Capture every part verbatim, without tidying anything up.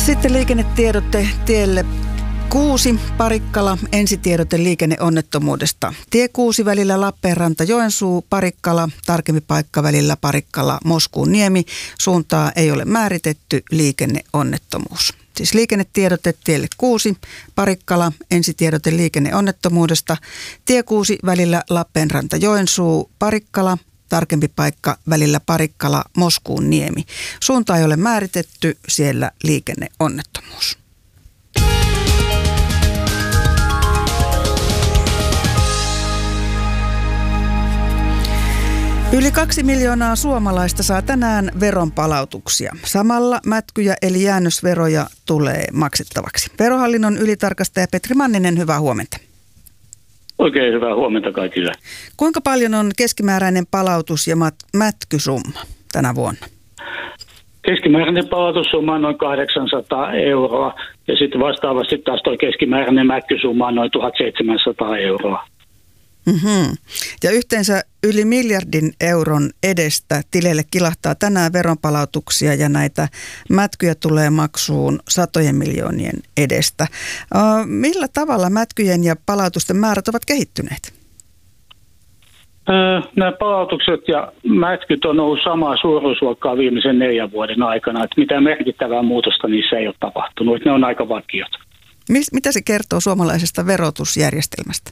Sitten liikennetiedotte tielle kuusi, Parikkala, ensitiedote liikenneonnettomuudesta. Tie kuusi välillä Lappeenranta, Joensuu, Parikkala, tarkempi paikka välillä Parikkala, Moskuun, Niemi. Suuntaa ei ole määritetty, liikenneonnettomuus. Siis liikennetiedote tielle kuusi, Parikkala, ensitiedote liikenneonnettomuudesta. Tie kuusi välillä Lappeenranta, Joensuu, Parikkala, tarkempi paikka välillä Parikkala, Moskuun, Niemi. Suunta ei ole määritetty, siellä liikenneonnettomuus. Yli kaksi miljoonaa suomalaista saa tänään veronpalautuksia. Samalla mätkyjä eli jäännösveroja tulee maksettavaksi. Verohallinnon ylitarkastaja Petri Manninen, hyvää huomenta. Oikein hyvää huomenta kaikille. Kuinka paljon on keskimääräinen palautus- ja mat- mätkysumma tänä vuonna? Keskimääräinen palautussumma on noin kahdeksansataa euroa ja sitten vastaavasti taas tuo keskimääräinen mätkysumma on noin tuhatseitsemänsataa euroa. Mm-hmm. Ja yhteensä yli miljardin euron edestä tileille kilahtaa tänään veronpalautuksia ja näitä mätkyjä tulee maksuun satojen miljoonien edestä. Uh, millä tavalla mätkyjen ja palautusten määrät ovat kehittyneet? Öö, nämä palautukset ja mätkyt on ollut samaa suuruusluokkaa viimeisen neljän vuoden aikana. Että mitään merkittävää muutosta niissä ei ole tapahtunut. Ne on aika vakiot. Mis, mitä se kertoo suomalaisesta verotusjärjestelmästä?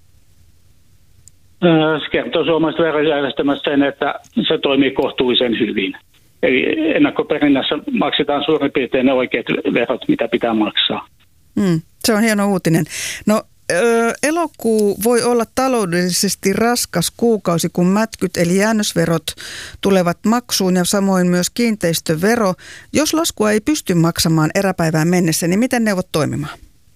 Se kertoo suomalaisesta verojärjestelmästä sen, että se toimii kohtuullisen hyvin. Eli ennakkoperinnässä maksetaan suurin piirtein ne oikeat verot, mitä pitää maksaa. Mm, se on hieno uutinen. No ö, elokuu voi olla taloudellisesti raskas kuukausi, kun mätkyt eli jäännösverot tulevat maksuun ja samoin myös kiinteistövero. Jos laskua ei pysty maksamaan eräpäivään mennessä, niin miten neuvot toimimaan?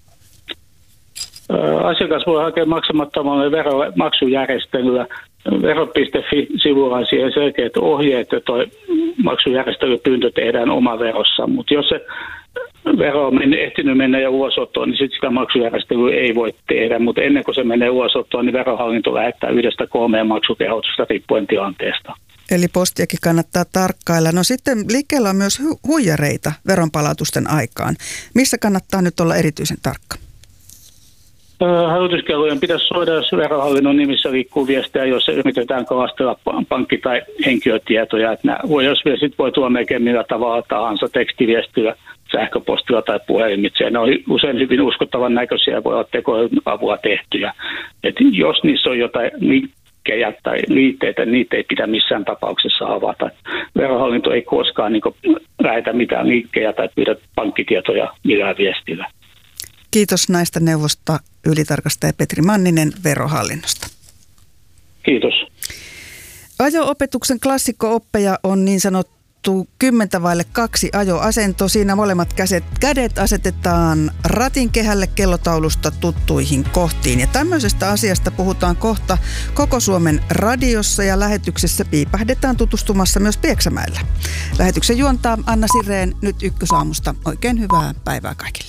Asiakas voi hakea maksamattomalle veromaksujärjestelyä. Vero piste fi-sivulla on siihen selkeät ohjeet, että tuo maksujärjestelypyyntö tehdään oma verossa. Mutta jos se vero on ehtinyt mennä jo ulosottoon, niin sitten sitä maksujärjestelyä ei voi tehdä. Mutta ennen kuin se menee ulosottoon, niin verohallinto lähettää yhdestä kolmeen maksukehotusta riippuen tilanteesta. Eli postiakin kannattaa tarkkailla. No sitten liikkeellä on myös hu- huijareita veronpalautusten aikaan. Missä kannattaa nyt olla erityisen tarkka? Hälytyskellojen pitäisi soida, jos verohallinnon nimissä liikkuu viestejä, jos yritetään kalastella pankki- tai henkilötietoja. Että voi, jos sitten voi tulla melkein millä tavalla tahansa tekstiviestillä, sähköpostilla tai puhelimitse. Ne on usein hyvin uskottavan näköisiä ja voi olla tekoälyavua tehtyjä. Et jos niissä on jotain linkkejä tai liitteitä, niitä ei pidä missään tapauksessa avata. Verohallinto ei koskaan niin kuin lähetä mitään linkkejä tai pyydä pankkitietoja millään viestillä. Kiitos näistä neuvosta ylitarkastaja Petri Manninen Verohallinnosta. Kiitos. Ajo-opetuksen klassikko-oppeja on niin sanottu kymmentä vaille kaksi ajoasento. Siinä molemmat käset, kädet asetetaan ratin kehälle kellotaulusta tuttuihin kohtiin. Ja tämmöisestä asiasta puhutaan kohta koko Suomen radiossa ja lähetyksessä piipähdetään tutustumassa myös Pieksämäellä. Lähetyksen juontaa Anna Sireen nyt Ykkösaamusta. Oikein hyvää päivää kaikille.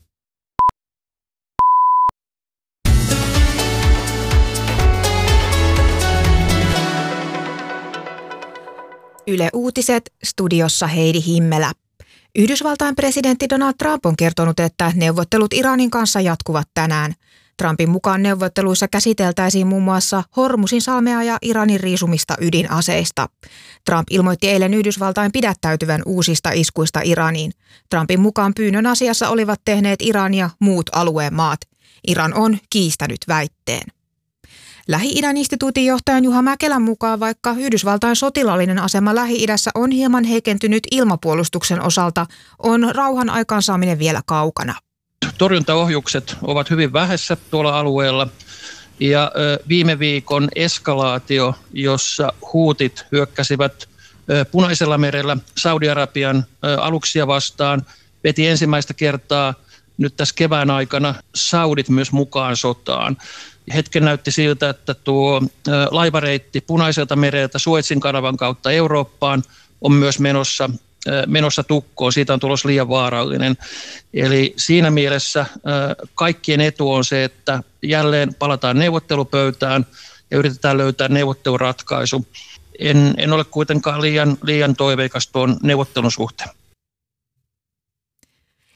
Yle Uutiset, studiossa Heidi Himmelä. Yhdysvaltain presidentti Donald Trump on kertonut, että neuvottelut Iranin kanssa jatkuvat tänään. Trumpin mukaan neuvotteluissa käsiteltäisiin muun muassa Hormusin salmea ja Iranin riisumista ydinaseista. Trump ilmoitti eilen Yhdysvaltain pidättäytyvän uusista iskuista Iraniin. Trumpin mukaan pyynnön asiassa olivat tehneet Iran ja muut alueen maat. Iran on kiistänyt väitteen. Lähi-idän instituutin johtajan Juha Mäkelän mukaan, vaikka Yhdysvaltain sotilaallinen asema Lähi-idässä on hieman heikentynyt ilmapuolustuksen osalta, on rauhan aikaansaaminen vielä kaukana. Torjuntaohjukset ovat hyvin vähässä tuolla alueella ja viime viikon eskalaatio, jossa huutit hyökkäsivät Punaisella merellä Saudi-Arabian aluksia vastaan, veti ensimmäistä kertaa nyt tässä kevään aikana saudit myös mukaan sotaan. Hetken näytti siltä, että tuo laivareitti Punaiselta mereltä Suezin kanavan kautta Eurooppaan on myös menossa, menossa tukkoon. Siitä on tulossa liian vaarallinen. Eli siinä mielessä kaikkien etu on se, että jälleen palataan neuvottelupöytään ja yritetään löytää neuvotteluratkaisu. En, en ole kuitenkaan liian, liian toiveikas tuon neuvottelun suhteen.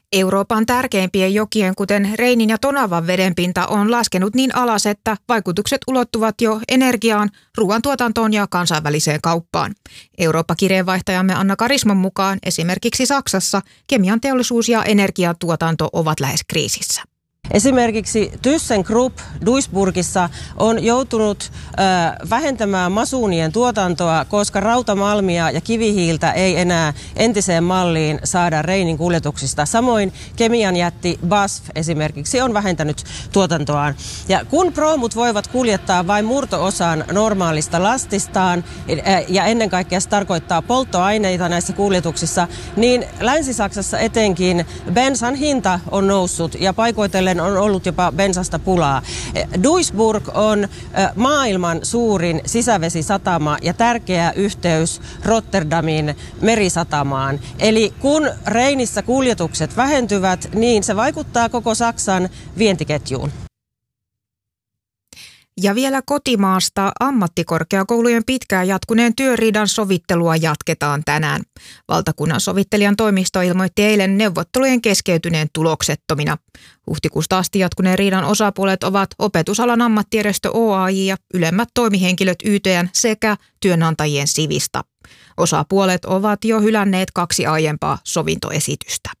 Euroopan tärkeimpien jokien, kuten Reinin ja Tonavan vedenpinta, on laskenut niin alas, että vaikutukset ulottuvat jo energiaan, ruoantuotantoon ja kansainväliseen kauppaan. Eurooppa-kirjeenvaihtajamme Anna Karisman mukaan esimerkiksi Saksassa kemian teollisuus ja energiatuotanto ovat lähes kriisissä. Esimerkiksi ThyssenKrupp Duisburgissa on joutunut ö, vähentämään masuunien tuotantoa, koska rautamalmia ja kivihiiltä ei enää entiseen malliin saada Reinin kuljetuksista. Samoin kemian jätti B A S F esimerkiksi on vähentänyt tuotantoaan. Ja kun proomut voivat kuljettaa vain murto-osan normaalista lastistaan, ja ennen kaikkea se tarkoittaa polttoaineita näissä kuljetuksissa, niin Länsi-Saksassa etenkin bensan hinta on noussut ja paikoitellen on ollut jopa bensasta pulaa. Duisburg on maailman suurin sisävesisatama ja tärkeä yhteys Rotterdamin merisatamaan. Eli kun Reinissä kuljetukset vähentyvät, niin se vaikuttaa koko Saksan vientiketjuun. Ja vielä kotimaasta ammattikorkeakoulujen pitkään jatkuneen työriidan sovittelua jatketaan tänään. Valtakunnan sovittelijan toimisto ilmoitti eilen neuvottelujen keskeytyneen tuloksettomina. Huhtikuusta asti jatkuneen riidan osapuolet ovat opetusalan ammattijärjestö O A J ja ylemmät toimihenkilöt Y T N sekä työnantajien Sivista. Osapuolet ovat jo hylänneet kaksi aiempaa sovintoesitystä.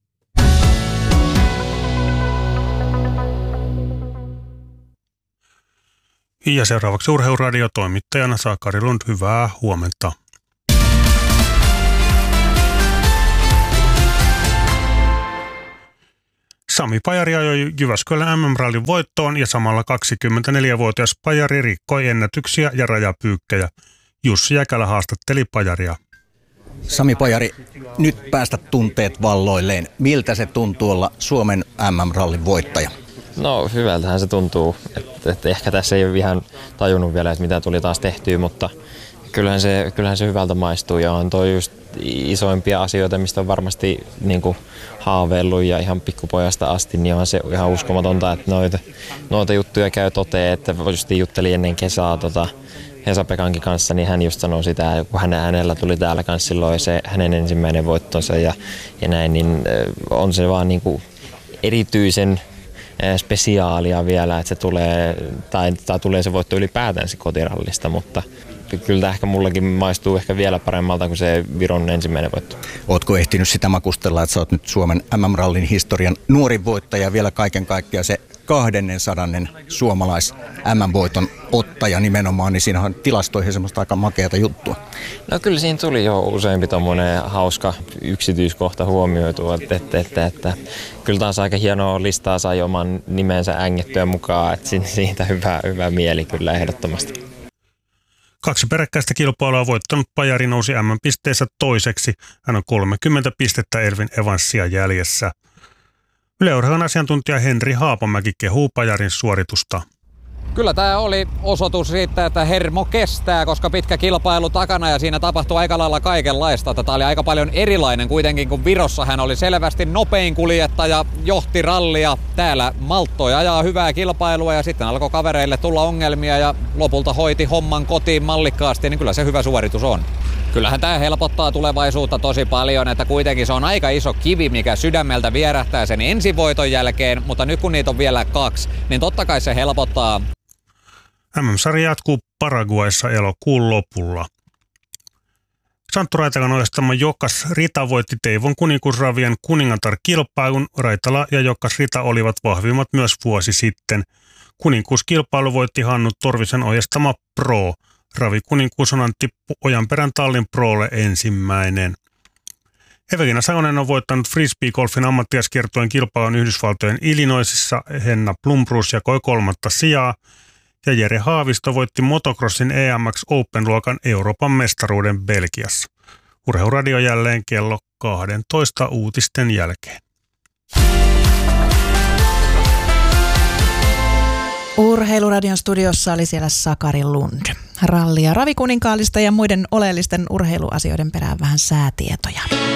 Ja seuraavaksi Urheiluradio toimittajana Sakari Lund, hyvää huomenta. Sami Pajari ajoi Jyväskylän M M-rallin voittoon ja samalla kaksikymmentäneljävuotias Pajari rikkoi ennätyksiä ja rajapyykkejä. Jussi Jäkälä haastatteli Pajaria. Sami Pajari, nyt päästä tunteet valloilleen. Miltä se tuntuu olla Suomen M M-rallin voittaja? No hyvältähän se tuntuu, että et ehkä tässä ei ole ihan tajunnut vielä, että mitä tuli taas tehtyä, mutta kyllähän se, kyllähän se hyvältä maistuu ja on toi just isoimpia asioita, mistä on varmasti niin kuin haaveillut ja ihan pikkupojasta asti, niin on se ihan uskomatonta, että noita, noita juttuja käy toteen, että just juttelin ennen kesää tota, Hesa-Pekankin kanssa, niin hän just sanoi sitä, kun hänen äänellä tuli täällä kanssa silloin se hänen ensimmäinen voittonsa ja, ja näin, niin on se vaan niin kuin erityisen spesiaalia vielä, että se tulee, tai, tai tulee se voitto ylipäätään se kotirallista, mutta kyllä ehkä mullakin maistuu ehkä vielä paremmalta kuin se Viron ensimmäinen voitto. Ootko ehtinyt sitä makustella, että sä oot nyt Suomen M M-rallin historian nuorin voittaja, vielä kaiken kaikkiaan se kahdennen sadannen suomalais M M-voiton ottaja nimenomaan, niin siinä on tilastoihin semmoista aika makeata juttua. No kyllä siinä tuli jo useampi tommoinen hauska yksityiskohta huomioitua, että, että, että, että kyllä taas aika hienoa listaa sai oman nimensä ängettyä mukaan, että siitä hyvä, hyvä mieli kyllä ehdottomasti. Kaksi peräkkäistä kilpailua voittanut Pajari nousi M M-pisteessä toiseksi. Hän on kolmekymmentä pistettä Elvin Evansia jäljessä. Yle Urheilun asiantuntija Henri Haapamäki kehuu Pajarin suoritusta. Kyllä tämä oli osoitus siitä, että hermo kestää, koska pitkä kilpailu takana ja siinä tapahtui aika lailla kaikenlaista. Tämä oli aika paljon erilainen kuitenkin, kun Virossa hän oli selvästi nopein kuljettaja, johti rallia. Täällä malttoi ajaa hyvää kilpailua ja sitten alkoi kavereille tulla ongelmia ja lopulta hoiti homman kotiin mallikkaasti, niin kyllä se hyvä suoritus on. Kyllähän tämä helpottaa tulevaisuutta tosi paljon, että kuitenkin se on aika iso kivi, mikä sydämeltä vierähtää sen ensivoiton jälkeen, mutta nyt kun niitä on vielä kaksi, niin totta kai se helpottaa. M M-sarja jatkuu Paraguayssa elokuun lopulla. Santtu Raitalan ohjastama Jokas Rita voitti Teivon kuninkuusravien kuningatar-kilpailun. Raitala ja Jokas Rita olivat vahvimmat myös vuosi sitten. Kuninkuuskilpailu voitti Hannu Torvisen ohjastama Pro. Ravikuninkuus on Antti Ojanperän tallin Prolle ensimmäinen. Evelina Salonen on voittanut frisbee-golfin ammattilaskiertueen kilpailun Yhdysvaltojen Illinoisissa. Henna Blomroos jakoi kolmatta sijaa. Ja Jere Haavisto voitti motocrossin E M X Open-luokan Euroopan mestaruuden Belgiassa. Urheiluradio jälleen kello kaksitoista uutisten jälkeen. Urheiluradion studiossa oli siellä Sakari Lund. Ralli- ja ravikuninkaallista ja muiden oleellisten urheiluasioiden perään vähän säätietoja.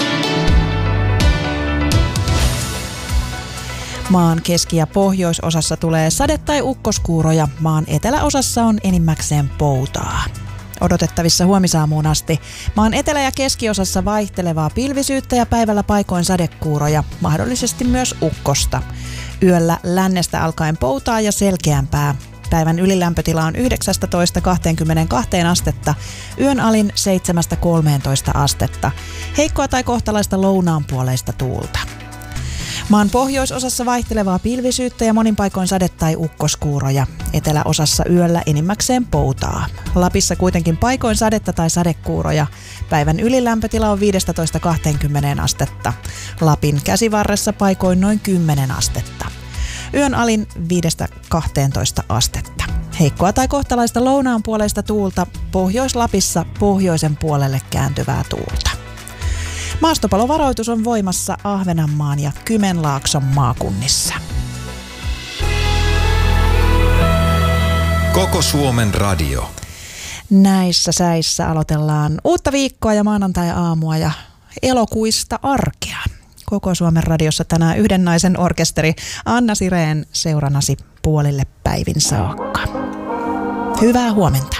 Maan keski- ja pohjoisosassa tulee sade- tai ukkoskuuroja. Maan eteläosassa on enimmäkseen poutaa. Odotettavissa huomisaamuun asti. Maan etelä- ja keskiosassa vaihtelevaa pilvisyyttä ja päivällä paikoin sadekuuroja, mahdollisesti myös ukkosta. Yöllä lännestä alkaen poutaa ja selkeämpää. Päivän ylilämpötila on yhdeksäntoista kaksikymmentäkaksi astetta, yön alin seitsemästä kolmeentoista astetta. Heikkoa tai kohtalaista lounaanpuoleista tuulta. Maan pohjoisosassa vaihtelevaa pilvisyyttä ja monin paikoin sade- tai ukkoskuuroja. Eteläosassa yöllä enimmäkseen poutaa. Lapissa kuitenkin paikoin sadetta tai sadekuuroja. Päivän ylilämpötila on viisitoista kaksikymmentä astetta. Lapin käsivarressa paikoin noin kymmenen astetta. Yön alin viidestä kahteentoista astetta. Heikkoa tai kohtalaista lounaanpuoleista tuulta. Pohjois-Lapissa pohjoisen puolelle kääntyvää tuulta. Maastopalovaroitus on voimassa Ahvenanmaan ja Kymenlaakson maakunnissa. Koko Suomen radio. Näissä säissä aloitellaan uutta viikkoa ja maanantai-aamua ja elokuista arkea. Koko Suomen radiossa tänään yhden naisen orkesteri Anna Sireen seuranasi puolille päivin saakka. Hyvää huomenta.